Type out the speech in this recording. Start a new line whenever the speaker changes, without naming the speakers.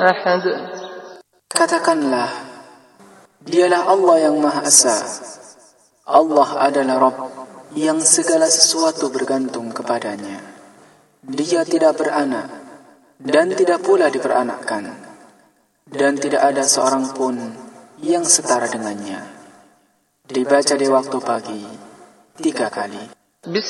أحد.
Katakanlah, dialah Allah yang Maha Esa. Allah adalah Rabb yang segala sesuatu bergantung kepadanya. Dia tidak beranak dan tidak pula diperanakkan, dan tidak ada seorang pun yang setara dengannya. Dibaca di waktu pagi 3 kali.